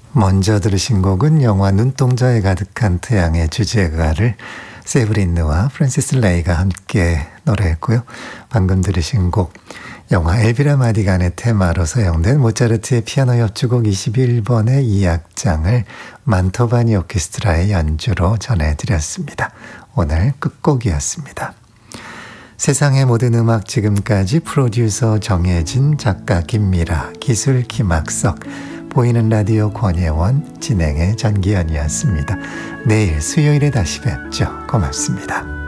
먼저 들으신 곡은 영화 눈동자에 가득한 태양의 주제가를 세브린느와 프랜시스 레이가 함께 노래했고요. 방금 들으신 곡 영화 엘비라 마디간의 테마로 사용된 모차르트의 피아노 협주곡 21번의 2악장을 만토바니 오케스트라의 연주로 전해드렸습니다. 오늘 끝곡이었습니다. 세상의 모든 음악 지금까지 프로듀서 정혜진, 작가 김미라, 기술 김학석, 보이는 라디오 권예원, 진행의 전기현이었습니다. 내일 수요일에 다시 뵙죠. 고맙습니다.